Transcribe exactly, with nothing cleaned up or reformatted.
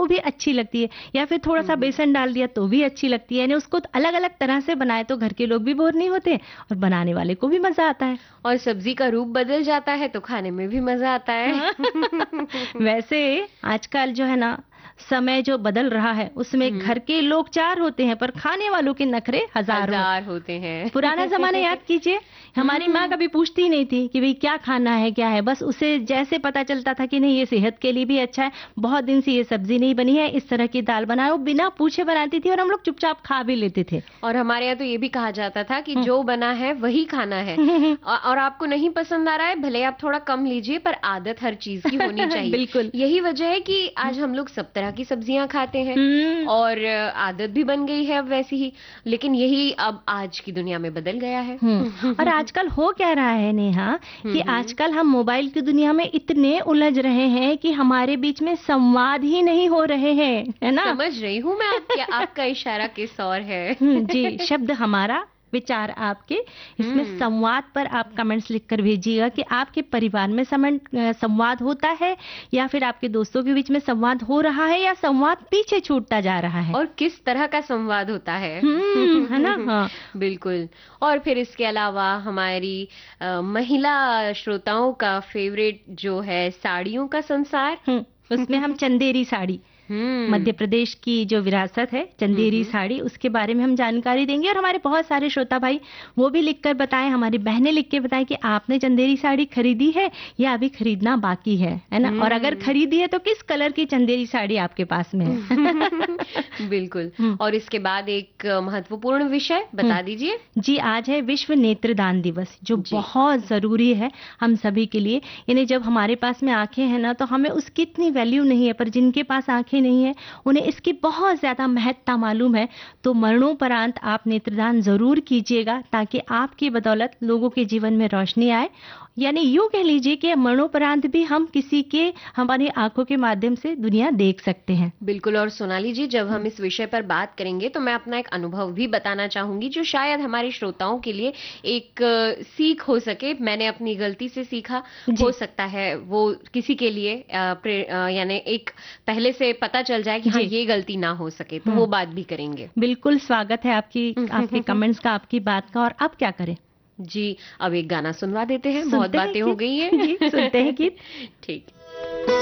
वो भी अच्छी लगती है, या फिर थोड़ा सा बेसन डाल दिया तो भी अच्छी लगती है। यानी उसको अलग अलग तरह से बनाए तो घर के लोग भी बोर नहीं होते और बनाने वाले को भी मजा आता है। और सब्जी का रूप बदल जाता है तो खाने में भी मजा आता है। वैसे आजकल जो है ना, समय जो बदल रहा है उसमें घर के लोग चार होते हैं पर खाने वालों के नखरे हजार, हजार होते हैं। पुराना जमाना याद कीजिए, हमारी माँ कभी पूछती ही नहीं थी कि भाई क्या खाना है क्या है, बस उसे जैसे पता चलता था कि नहीं ये सेहत के लिए भी अच्छा है, बहुत दिन से ये सब्जी नहीं बनी है, इस तरह की दाल बनाओ, वो बिना पूछे बनाती थी और हम लोग चुपचाप खा भी लेते थे। और हमारे यहाँ तो ये भी कहा जाता था कि जो बना है वही खाना है, और आपको नहीं पसंद आ रहा है भले आप थोड़ा कम लीजिए, पर आदत हर चीज की होनी चाहिए। बिल्कुल, यही वजह है कि आज हम लोग सब तरह की सब्जियां खाते हैं और आदत भी बन गई है अब वैसी ही, लेकिन यही अब आज की दुनिया में बदल गया है। और आजकल हो क्या रहा है नेहा कि आजकल हम मोबाइल की दुनिया में इतने उलझ रहे हैं कि हमारे बीच में संवाद ही नहीं हो रहे हैं, है ना? समझ रही हूँ मैं, आपका आपका इशारा किस और है। जी, शब्द हमारा, विचार आपके, इसमें संवाद पर आप कमेंट्स लिखकर भेजिएगा कि आपके परिवार में संवाद होता है या फिर आपके दोस्तों के बीच में संवाद हो रहा है या संवाद पीछे छूटता जा रहा है, और किस तरह का संवाद होता है, है ना? हाँ, बिल्कुल। और फिर इसके अलावा हमारी आ, महिला श्रोताओं का फेवरेट जो है साड़ियों का संसार, उसमें हम चंदेरी साड़ी, मध्य प्रदेश की जो विरासत है चंदेरी साड़ी, उसके बारे में हम जानकारी देंगे। और हमारे बहुत सारे श्रोता भाई वो भी लिखकर बताएं, हमारी बहनें लिख के बताएं कि आपने चंदेरी साड़ी खरीदी है या अभी खरीदना बाकी है, है ना? और अगर खरीदी है तो किस कलर की चंदेरी साड़ी आपके पास में है? बिल्कुल। और इसके बाद एक महत्वपूर्ण विषय बता दीजिए। जी, आज है विश्व नेत्रदान दिवस, जो बहुत जरूरी है हम सभी के लिए। यानी जब हमारे पास में आंखें हैं ना तो हमें उसकी इतनी वैल्यू नहीं है, पर जिनके पास आंखें नहीं है उन्हें इसकी बहुत ज्यादा महत्ता मालूम है। तो मरणोपरांत आप नेत्रदान जरूर कीजिएगा ताकि आपकी बदौलत लोगों के जीवन में रोशनी आए। यानी यूं कह लीजिए कि मरणोपरांत भी हम किसी के हमारी आंखों के माध्यम से दुनिया देख सकते हैं। बिल्कुल। और सोनाली जी, जब हम इस विषय पर बात करेंगे तो मैं अपना एक अनुभव भी बताना चाहूंगी जो शायद हमारे श्रोताओं के लिए एक सीख हो सके। मैंने अपनी गलती से सीखा, हो सकता है वो किसी के लिए यानी एक पहले से पता चल जाए कि हाँ ये गलती ना हो सके, तो वो बात भी करेंगे। बिल्कुल, स्वागत है आपकी आपके कमेंट्स का, आपकी बात का। और अब क्या करें जी, अब एक गाना सुनवा देते हैं, बहुत बातें हो गई हैं। सुनते हैं गीत। ठीक।